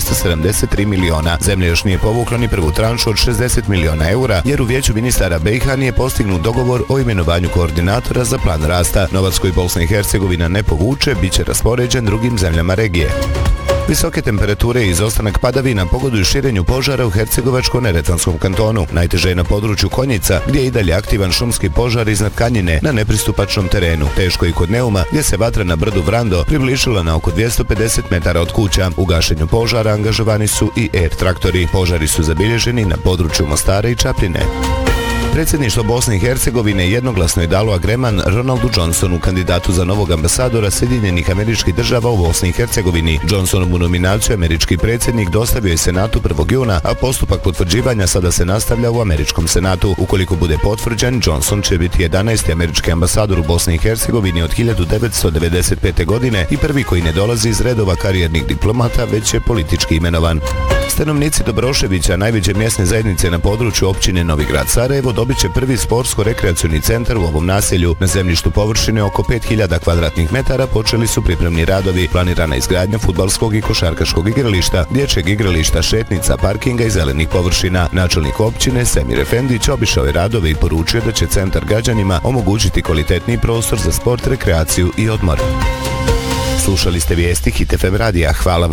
273 miliona. Zemlja još nije povukla ni prvu tranšu od 60 miliona eura, jer u vijeću ministara BiH nije postignut dogovor o imenovanju koordinatora za plan rasta. Novac koji Bosna i Hercegovina ne povuče bit će raspoređen drugim zemljama regije. Visoke temperature i izostanak padavina pogoduju širenju požara u Hercegovačko-Neretvanskom kantonu. Najteže je na području Konjica, gdje je i dalje aktivan šumski požar iznad Kanjine na nepristupačnom terenu. Teško i kod Neuma, gdje se vatra na brdu Vrando približila na oko 250 metara od kuća. U gašenju požara angažovani su i air traktori. Požari su zabilježeni na području Mostara i Čapljine. Predsjedništvo Bosne i Hercegovine jednoglasno je dalo agreman Ronaldu Johnsonu, kandidatu za novog ambasadora Sjedinjenih Američkih Država u Bosni i Hercegovini. Johnsonovu nominaciju američki predsjednik dostavio je Senatu 1. juna, a postupak potvrđivanja sada se nastavlja u američkom Senatu. Ukoliko bude potvrđen, Johnson će biti 11. američki ambasador u Bosni i Hercegovini od 1995. godine i prvi koji ne dolazi iz redova karijernih diplomata, već je politički imenovan. Stanovnici Dobroševića, najveće mjesne zajednice na području općine Novi Grad Sarajevo, dobit će prvi sportsko-rekreacioni centar u ovom naselju. Na zemljištu površine oko 5000 kvadratnih metara počeli su pripremni radovi. Planirana izgradnja fudbalskog i košarkaškog igrališta, dječjeg igrališta, šetnica, parkinga i zelenih površina. Načelnik općine Semir Efendić obišao je radove i poručio da će centar građanima omogućiti kvalitetniji prostor za sport, rekreaciju i odmor. Slušali ste vijesti Hit FM radija. Hvala.